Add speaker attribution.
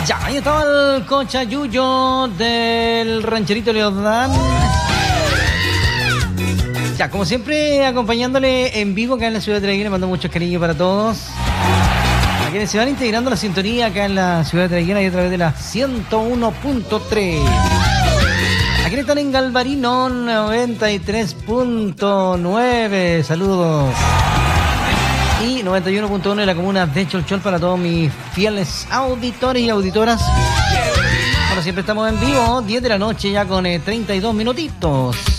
Speaker 1: Ya, ahí estaba el Cochayuyo del Rancherito Leodán. Ya, como siempre, acompañándole en vivo acá en la ciudad de Traiguén. Le mando muchos cariños para todos. A quienes se van integrando a la sintonía acá en la ciudad de Traiguén, ahí a través de la 101.3. A quienes están en Galvarino 93.9. Saludos. Y 91.1 en la comuna de Cholchol para todos mis fieles auditores y auditoras. Bueno, siempre estamos en vivo, 10 de la noche ya con 32 minutitos.